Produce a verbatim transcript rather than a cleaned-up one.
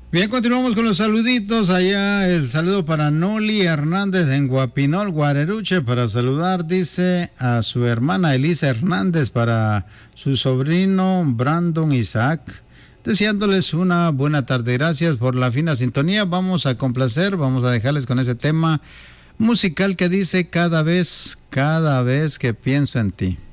Bien, continuamos con los saluditos. Allá el saludo para Noli Hernández en Guapinol, Guareruche, para saludar, dice, a su hermana Elisa Hernández, para su sobrino Brandon Isaac, deseándoles una buena tarde. Gracias por la fina sintonía. Vamos a complacer, vamos a dejarles con ese tema musical que dice cada vez, cada vez que pienso en ti.